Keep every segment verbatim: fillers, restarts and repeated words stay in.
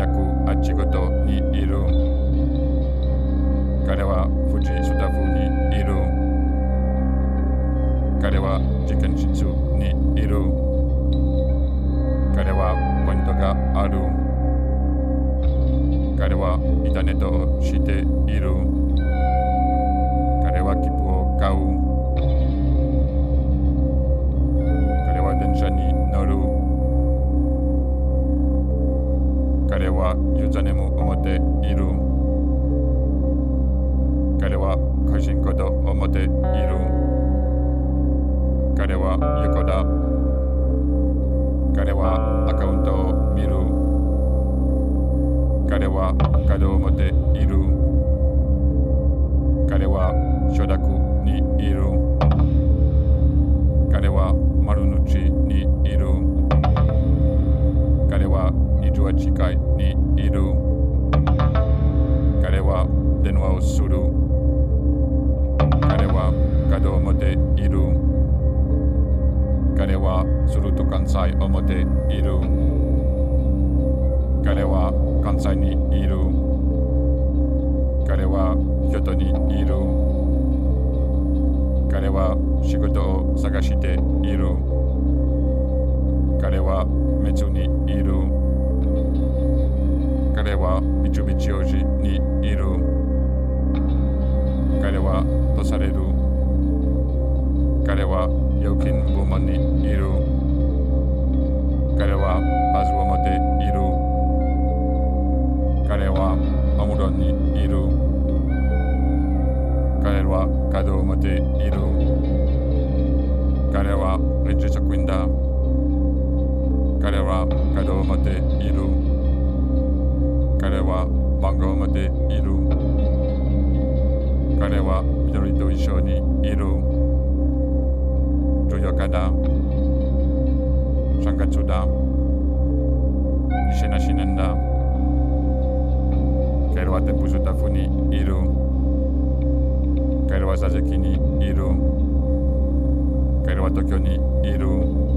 早くあ仕事にいる。彼は富士スタッフにいる。彼は実験室にいる。彼はポイントがある。彼はインターネットをしている。彼は切符を買う。彼は電車に乗る。彼はユーザーネームを持っている。彼は個人コードを持っている。彼は横だ。彼はアカウントを見る。彼はカードを持っている。彼は承諾にいる。彼は丸の内にいる。彼はにじゅうはちかいにいる。彼は電話をする。彼はカードを持っている。彼はスルート関西を持っている。彼は関西にいる。彼は京都にいる。彼は仕事を探している。彼はメツにいる。彼は三菱商事にいる。彼はとされる。彼は料金部門にいる。彼はパスを持っている。彼はアムロンにいる。彼はカードを持っている。彼はレジ職員だ。彼はカードを持っている。彼は番号を持っている。彼は緑と一緒にいる。じゅうよっかだ。さんがつだ。にせんななねんだ。彼は店舗スタッフにいる。彼は佐々木にいる。彼は東京にいる。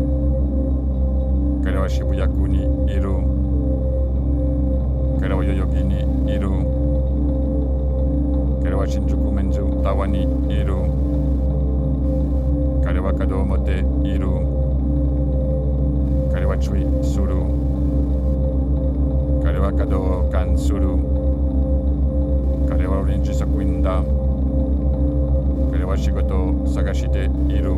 彼は渋谷区にいる。彼は代々木にいる。彼は新宿メンズタワーにいる。彼はカードを持っている。彼は注意する。彼はカードを管する。彼は臨時職員だ。彼は仕事を探している。